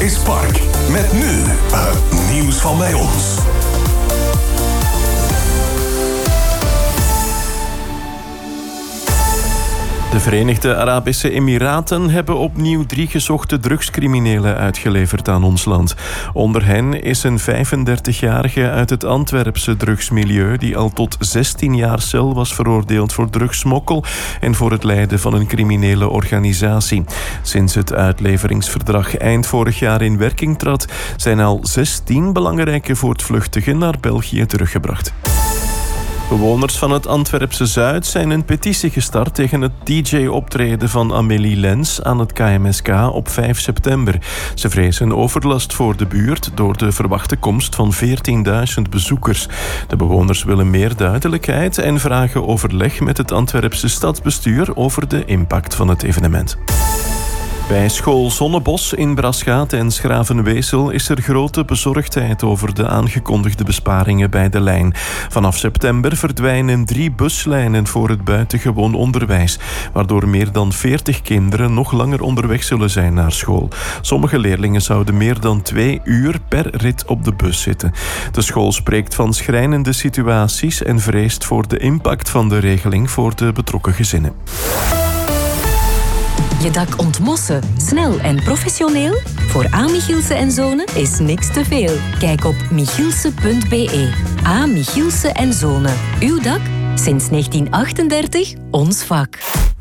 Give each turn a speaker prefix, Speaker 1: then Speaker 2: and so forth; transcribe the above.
Speaker 1: Chris Park. Met nu het nieuws van bij ons.
Speaker 2: De Verenigde Arabische Emiraten hebben opnieuw 3 gezochte drugscriminelen uitgeleverd aan ons land. Onder hen is een 35-jarige uit het Antwerpse drugsmilieu die al tot 16 jaar cel was veroordeeld voor drugssmokkel en voor het leiden van een criminele organisatie. Sinds het uitleveringsverdrag eind vorig jaar in werking trad, zijn al 16 belangrijke voortvluchtigen naar België teruggebracht. Bewoners van het Antwerpse Zuid zijn een petitie gestart tegen het DJ-optreden van Amélie Lens aan het KMSK op 5 september. Ze vrezen overlast voor de buurt door de verwachte komst van 14.000 bezoekers. De bewoners willen meer duidelijkheid en vragen overleg met het Antwerpse stadsbestuur over de impact van het evenement. Bij school Zonnebos in Braschaat en Schravenwezel is er grote bezorgdheid over de aangekondigde besparingen bij de lijn. Vanaf september verdwijnen 3 buslijnen voor het buitengewoon onderwijs, waardoor meer dan 40 kinderen nog langer onderweg zullen zijn naar school. Sommige leerlingen zouden meer dan 2 uur per rit op de bus zitten. De school spreekt van schrijnende situaties en vreest voor de impact van de regeling voor de betrokken gezinnen.
Speaker 3: Je dak ontmossen, snel en professioneel? Voor A. Michielsen & Zonen is niks te veel. Kijk op michielsen.be. A. Michielsen & Zonen. Uw dak? Sinds 1938 ons vak.